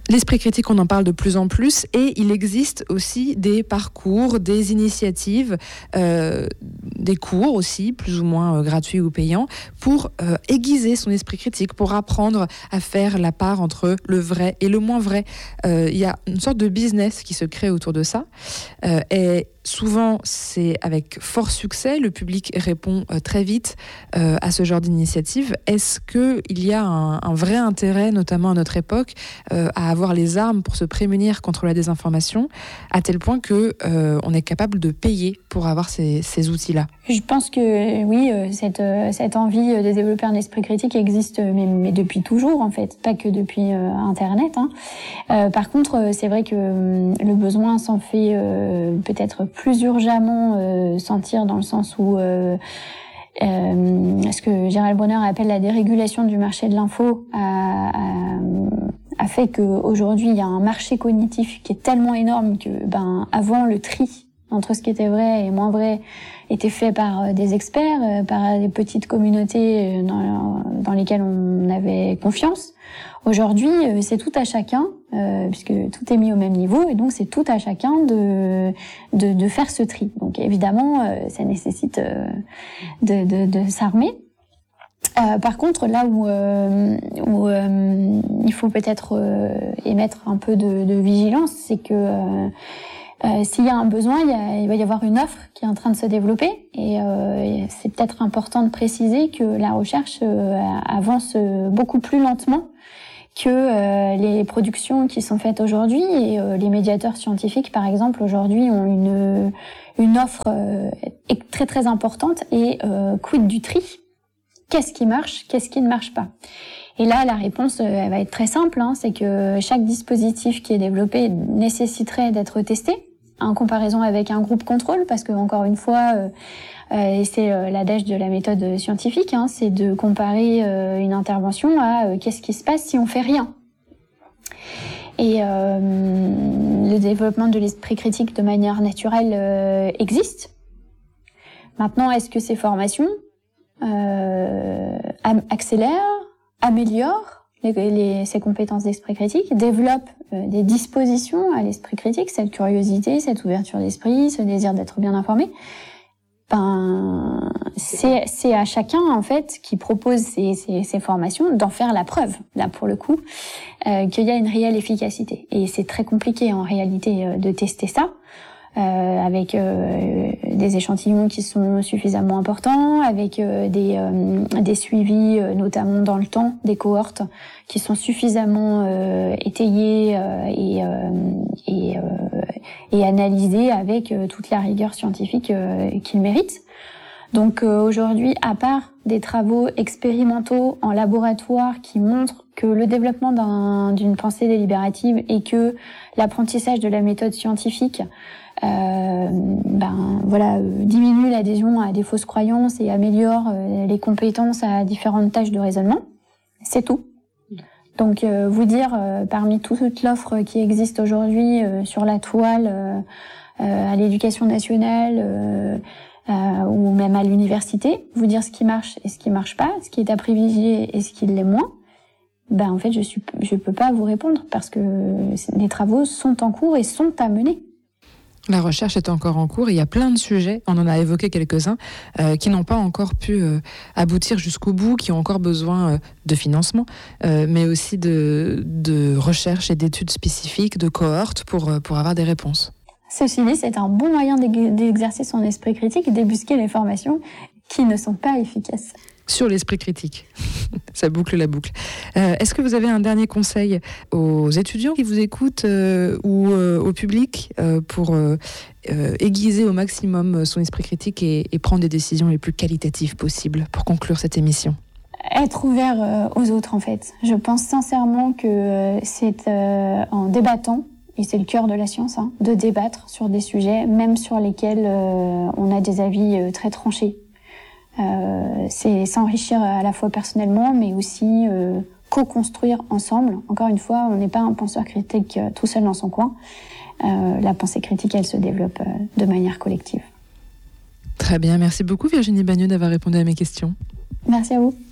L'esprit critique, on en parle de plus en plus et il existe aussi des parcours, des initiatives, des cours aussi, plus ou moins gratuits ou payants, pour aiguiser son esprit critique, pour apprendre à faire la part entre le vrai et le moins vrai. Il y a une sorte de business qui se crée autour de ça. Et souvent, c'est avec fort succès. Le public répond très vite à ce genre d'initiative. Est-ce qu'il y a un vrai intérêt, notamment à notre époque, à avoir les armes pour se prémunir contre la désinformation, à tel point qu'on est capable de payer pour avoir ces outils-là? Je pense que oui, cette envie de développer un esprit critique existe, mais depuis toujours en fait, pas que depuis Internet. Par contre, c'est vrai que le besoin s'en fait peut-être plus urgemment sentir, dans le sens où ce que Gérald Bronner appelle la dérégulation du marché de l'info a fait qu'aujourd'hui il y a un marché cognitif qui est tellement énorme que avant, le tri entre ce qui était vrai et moins vrai était fait par des experts, par des petites communautés dans lesquelles on avait confiance. Aujourd'hui, c'est tout à chacun, puisque tout est mis au même niveau, et donc c'est tout à chacun de faire ce tri. Donc évidemment, ça nécessite de s'armer. Par contre, là où il faut peut-être émettre un peu de vigilance, c'est que s'il y a un besoin, il va y avoir une offre qui est en train de se développer, et c'est peut-être important de préciser que la recherche avance beaucoup plus lentement que les productions qui sont faites aujourd'hui, et les médiateurs scientifiques, par exemple, aujourd'hui ont une offre très très importante, et quid du tri? Qu'est-ce qui marche, qu'est-ce qui ne marche pas? Et là, la réponse, elle va être très simple, c'est que chaque dispositif qui est développé nécessiterait d'être testé en comparaison avec un groupe contrôle, parce que encore une fois, et c'est l'adage de la méthode scientifique, c'est de comparer une intervention à qu'est-ce qui se passe si on fait rien. Et le développement de l'esprit critique de manière naturelle existe. Maintenant, est-ce que ces formations accélèrent, améliorent ces compétences d'esprit critique, développent des dispositions à l'esprit critique, cette curiosité, cette ouverture d'esprit, ce désir d'être bien informé? C'est à chacun, en fait, qui propose ces formations, d'en faire la preuve, là pour le coup, qu'il y a une réelle efficacité. Et c'est très compliqué en réalité de tester ça, avec des échantillons qui sont suffisamment importants, avec des suivis, notamment dans le temps, des cohortes qui sont suffisamment étayées et analysées avec toute la rigueur scientifique qu'ils méritent. Donc aujourd'hui, à part des travaux expérimentaux en laboratoire qui montrent que le développement d'une pensée délibérative et que l'apprentissage de la méthode scientifique diminue l'adhésion à des fausses croyances et améliore les compétences à différentes tâches de raisonnement, c'est tout. Donc vous dire, parmi toute l'offre qui existe aujourd'hui sur la toile, à l'éducation nationale, ou même à l'université, vous dire ce qui marche et ce qui marche pas, ce qui est à privilégier et ce qui l'est moins, en fait je peux pas vous répondre, parce que les travaux sont en cours et sont à mener. La recherche est encore en cours et il y a plein de sujets, on en a évoqué quelques-uns, qui n'ont pas encore pu aboutir jusqu'au bout, qui ont encore besoin de financement, mais aussi de recherche et d'études spécifiques, de cohortes pour avoir des réponses. Ceci dit, c'est un bon moyen d'exercer son esprit critique et débusquer les formations qui ne sont pas efficaces. Sur l'esprit critique, ça boucle la boucle. Est-ce que vous avez un dernier conseil aux étudiants qui vous écoutent ou au public pour aiguiser au maximum son esprit critique et prendre des décisions les plus qualitatives possibles pour conclure cette émission? Être ouvert aux autres, en fait. Je pense sincèrement que c'est en débattant, et c'est le cœur de la science, de débattre sur des sujets, même sur lesquels on a des avis très tranchés. C'est s'enrichir à la fois personnellement, mais aussi co-construire ensemble. Encore une fois, on n'est pas un penseur critique tout seul dans son coin. La pensée critique, elle se développe de manière collective. Très bien, merci beaucoup Virginie Bagneux d'avoir répondu à mes questions. Merci à vous.